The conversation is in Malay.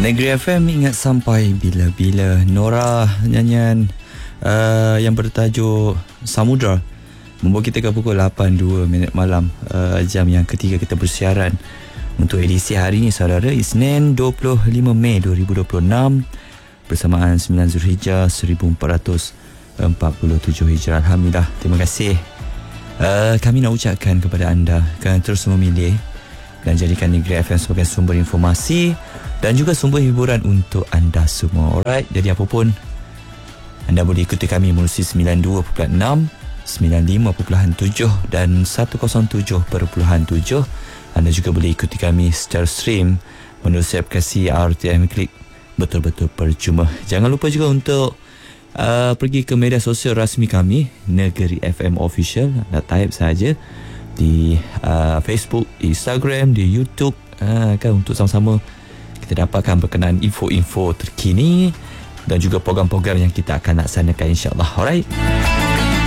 Negeri FM ingat sampai bila-bila. Nora nyanyian yang bertajuk Samudra membawa kita ke pukul 8.02 malam, jam yang ketiga kita bersiaran untuk edisi hari ini, saudara. Isnin 25 Mei 2026 bersamaan 9 Zulhijjah 1447 Hijrah. Alhamdulillah, terima kasih. Kami nak ucapkan kepada anda kerana terus memilih dan jadikan Negeri FM sebagai sumber informasi dan juga sumber hiburan untuk anda semua. Alright, jadi apapun, anda boleh ikuti kami melalui 92.6, 95.7 dan 107.7. Anda juga boleh ikuti kami secara stream melalui aplikasi RTM Klik. Betul-betul percuma. Jangan lupa juga untuk pergi ke media sosial rasmi kami, Negeri FM Official. Anda type saja di Facebook, di Instagram, di YouTube, kan, untuk sama-sama kita dapatkan berkenaan info-info terkini dan juga program-program yang kita akan laksanakan, insyaAllah. Alright.